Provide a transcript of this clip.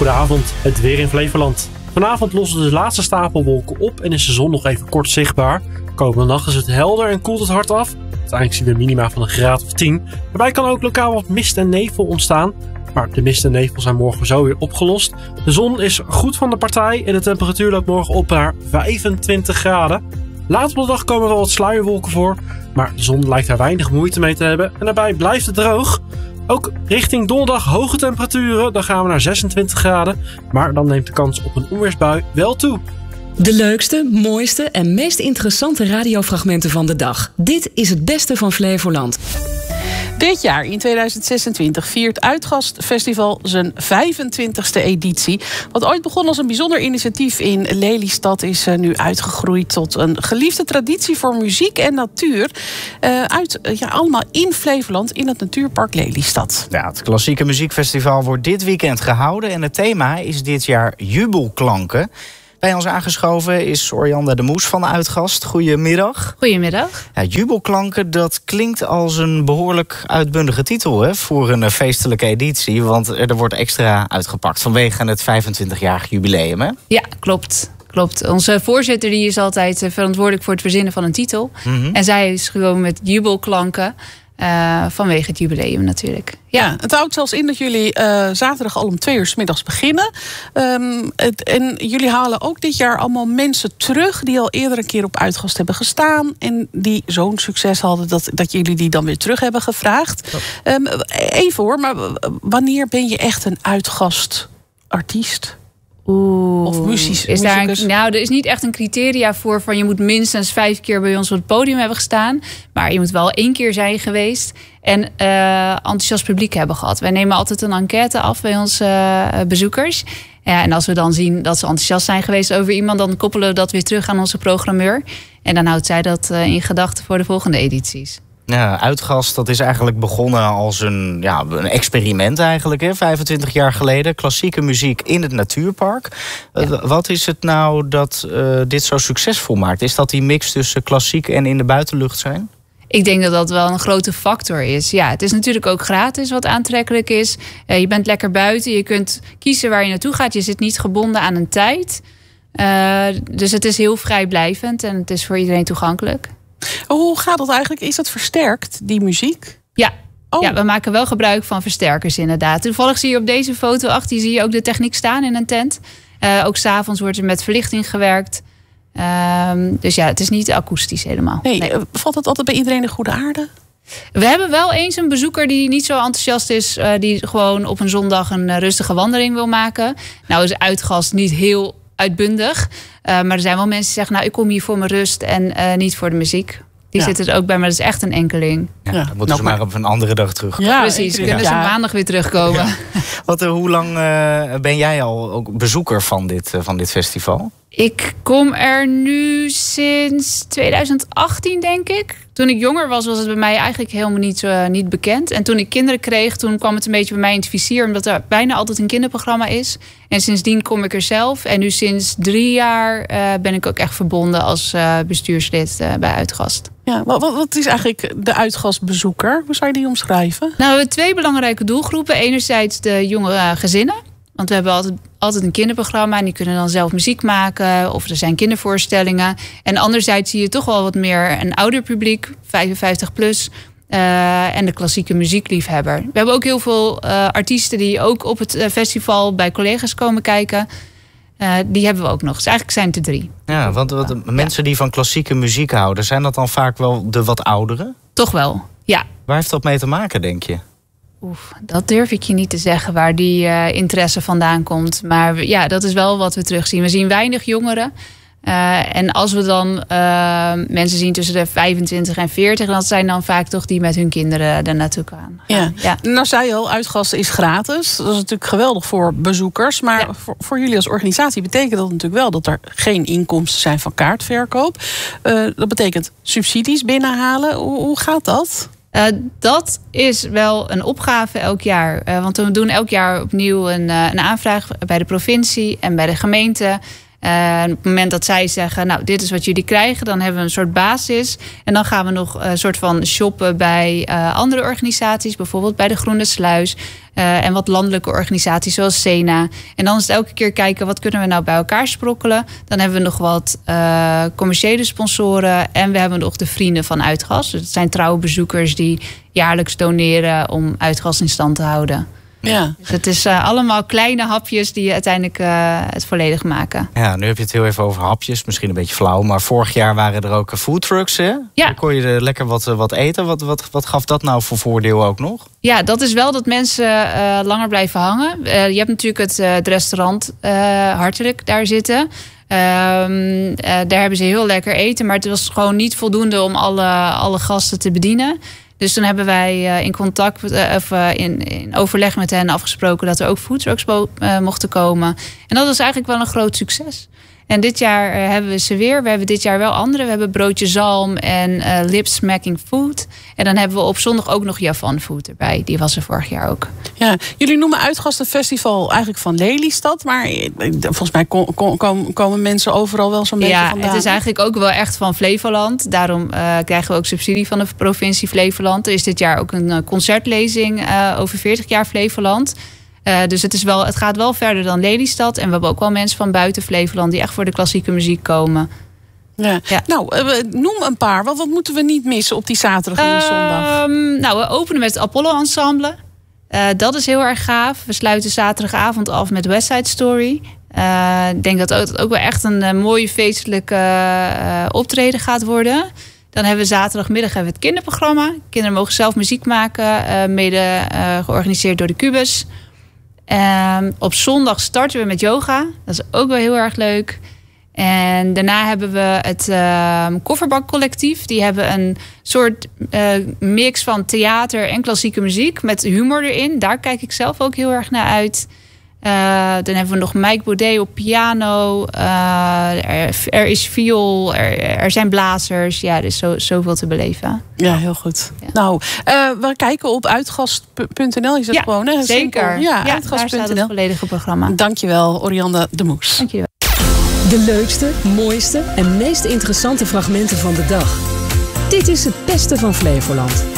Goedenavond, het weer in Flevoland. Vanavond lossen de laatste stapelwolken op en is de zon nog even kort zichtbaar. Komende nacht is het helder en koelt het hard af. Uiteindelijk zien we minima van een graad of 10. Daarbij kan ook lokaal wat mist en nevel ontstaan. Maar de mist en nevel zijn morgen zo weer opgelost. De zon is goed van de partij en de temperatuur loopt morgen op naar 25 graden. Later op de dag komen wel wat sluierwolken voor. Maar de zon lijkt daar weinig moeite mee te hebben. En daarbij blijft het droog. Ook richting donderdag hoge temperaturen. Dan gaan we naar 26 graden. Maar dan neemt de kans op een onweersbui wel toe. De leukste, mooiste en meest interessante radiofragmenten van de dag. Dit is het beste van Flevoland. Dit jaar, in 2026, viert Uitgastfestival zijn 25e editie. Wat ooit begon als een bijzonder initiatief in Lelystad is nu uitgegroeid tot een geliefde traditie voor muziek en natuur. Allemaal in Flevoland, in het natuurpark Lelystad. Ja, het klassieke muziekfestival wordt dit weekend gehouden en het thema is dit jaar jubelklanken. Bij ons aangeschoven is Orianda de Moes van Uitgast. Goedemiddag. Goedemiddag. Ja, jubelklanken, dat klinkt als een behoorlijk uitbundige titel hè, voor een feestelijke editie. Want er wordt extra uitgepakt vanwege het 25-jarig jubileum. Hè? Ja, klopt. Onze voorzitter die is altijd verantwoordelijk voor het verzinnen van een titel. Mm-hmm. En zij is gewoon met jubelklanken. Vanwege het jubileum natuurlijk. Ja, het houdt zelfs in dat jullie zaterdag al om 2 uur 's middags beginnen. En jullie halen ook dit jaar allemaal mensen terug die al eerder een keer op Uitgast hebben gestaan. En die zo'n succes hadden dat jullie die dan weer terug hebben gevraagd. Even hoor, maar wanneer ben je echt een Uitgastartiest? Of muzikus? Er is niet echt een criteria voor van je moet minstens 5 keer bij ons op het podium hebben gestaan. Maar je moet wel 1 keer zijn geweest en enthousiast publiek hebben gehad. Wij nemen altijd een enquête af bij onze bezoekers. Ja, en als we dan zien dat ze enthousiast zijn geweest over iemand, dan koppelen we dat weer terug aan onze programmeur. En dan houdt zij dat in gedachten voor de volgende edities. Ja, Uitgast, dat is eigenlijk begonnen als een experiment eigenlijk, hè, 25 jaar geleden. Klassieke muziek in het natuurpark. Ja. Wat is het nou dat dit zo succesvol maakt? Is dat die mix tussen klassiek en in de buitenlucht zijn? Ik denk dat dat wel een grote factor is. Ja, het is natuurlijk ook gratis wat aantrekkelijk is. Je bent lekker buiten, je kunt kiezen waar je naartoe gaat. Je zit niet gebonden aan een tijd. Dus het is heel vrijblijvend en het is voor iedereen toegankelijk. Hoe gaat dat eigenlijk? Is dat versterkt, die muziek? Ja. Oh. Ja, we maken wel gebruik van versterkers inderdaad. Toevallig zie je op deze foto achter, zie je ook de techniek staan in een tent. Ook 's avonds wordt er met verlichting gewerkt. Dus ja, het is niet akoestisch helemaal. Nee. Valt dat altijd bij iedereen in goede aarde? We hebben wel eens een bezoeker die niet zo enthousiast is. Die gewoon op een zondag een rustige wandeling wil maken. Nou is Uitgast niet heel uitbundig. Maar er zijn wel mensen die zeggen, nou, ik kom hier voor mijn rust en niet voor de muziek. Die zitten er ook bij, maar dat is echt een enkeling. Ja, dan moeten ze maar op een andere dag terug. Ja, precies. Kunnen ze maandag weer terugkomen. Ja. Hoe lang ben jij al ook bezoeker van dit festival? Ik kom er nu sinds 2018, denk ik. Toen ik jonger was het bij mij eigenlijk helemaal niet bekend. En toen ik kinderen kreeg, toen kwam het een beetje bij mij in het vizier, omdat er bijna altijd een kinderprogramma is. En sindsdien kom ik er zelf. En nu sinds 3 jaar ben ik ook echt verbonden als bestuurslid bij Uitgast. Ja, wat is eigenlijk de Uitgastbezoeker? Hoe zou je die omschrijven? Nou, we hebben 2 belangrijke doelgroepen. Enerzijds de jonge gezinnen. Want we hebben altijd een kinderprogramma en die kunnen dan zelf muziek maken. Of er zijn kindervoorstellingen. En anderzijds zie je toch wel wat meer een ouder publiek, 55 plus. En de klassieke muziekliefhebber. We hebben ook heel veel artiesten die ook op het festival bij collega's komen kijken. Die hebben we ook nog. Dus eigenlijk zijn het er 3. Ja, want mensen die van klassieke muziek houden, zijn dat dan vaak wel de wat ouderen? Toch wel, ja. Waar heeft dat mee te maken, denk je? Dat durf ik je niet te zeggen waar die interesse vandaan komt. Maar ja, dat is wel wat we terugzien. We zien weinig jongeren. En als we dan mensen zien tussen de 25 en 40... dat zijn dan vaak toch die met hun kinderen er naartoe gaan. Ja. Nou zei je al, Uitgasten is gratis. Dat is natuurlijk geweldig voor bezoekers. Maar voor jullie als organisatie betekent dat natuurlijk wel dat er geen inkomsten zijn van kaartverkoop. Dat betekent subsidies binnenhalen. Hoe gaat dat? Dat is wel een opgave elk jaar. Want we doen elk jaar opnieuw een aanvraag bij de provincie en bij de gemeente. Op het moment dat zij zeggen, nou, dit is wat jullie krijgen, dan hebben we een soort basis. En dan gaan we nog een soort van shoppen bij andere organisaties, bijvoorbeeld bij de Groene Sluis. En wat landelijke organisaties zoals SENA. En dan is het elke keer kijken, wat kunnen we nou bij elkaar sprokkelen? Dan hebben we nog wat commerciële sponsoren. En we hebben nog de vrienden van Uitgas. Dus het zijn trouwe bezoekers die jaarlijks doneren om Uitgas in stand te houden. Ja. Dus het is allemaal kleine hapjes die uiteindelijk het volledig maken. Ja, nu heb je het heel even over hapjes. Misschien een beetje flauw. Maar vorig jaar waren er ook foodtrucks, hè? Ja. Dan kon je lekker wat eten. Wat gaf dat nou voor voordeel ook nog? Ja, dat is wel dat mensen langer blijven hangen. Je hebt natuurlijk het restaurant Hartelijk daar zitten. Daar hebben ze heel lekker eten. Maar het was gewoon niet voldoende om alle gasten te bedienen. Dus toen hebben wij in contact in overleg met hen afgesproken dat er ook foodtrucks mochten komen. En dat was eigenlijk wel een groot succes. En dit jaar hebben we ze weer. We hebben dit jaar wel andere. We hebben broodje zalm en lip smacking food. En dan hebben we op zondag ook nog Javan food erbij. Die was er vorig jaar ook. Ja, jullie noemen Uitgas een festival eigenlijk van Lelystad. Maar volgens mij komen mensen overal wel zo'n beetje vandaan. Ja, het is eigenlijk ook wel echt van Flevoland. Daarom krijgen we ook subsidie van de provincie Flevoland. Er is dit jaar ook een concertlezing over 40 jaar Flevoland. Dus het gaat wel verder dan Lelystad. En we hebben ook wel mensen van buiten Flevoland die echt voor de klassieke muziek komen. Ja. Nou, noem een paar. Wat moeten we niet missen op die zaterdag en die zondag? Nou, we openen met het Apollo Ensemble. Dat is heel erg gaaf. We sluiten zaterdagavond af met West Side Story. Ik denk dat het ook wel echt een mooie feestelijke optreden gaat worden. Dan hebben we zaterdagmiddag het kinderprogramma. Kinderen mogen zelf muziek maken. Mede georganiseerd door de Cubus. Op zondag starten we met yoga. Dat is ook wel heel erg leuk. En daarna hebben we het Kofferbak Collectief. Die hebben een soort mix van theater en klassieke muziek met humor erin. Daar kijk ik zelf ook heel erg naar uit. Dan hebben we nog Mike Baudet op piano. Er is viool. Er zijn blazers. Ja, er is zoveel te beleven. Ja, heel goed. Ja. Nou, we kijken op uitgast.nl. Is dat gewoon, hè? Zeker. Ja, daar staat het volledige programma. Dankjewel, Orianda de Moes. Dankjewel. De leukste, mooiste en meest interessante fragmenten van de dag. Dit is het beste van Flevoland.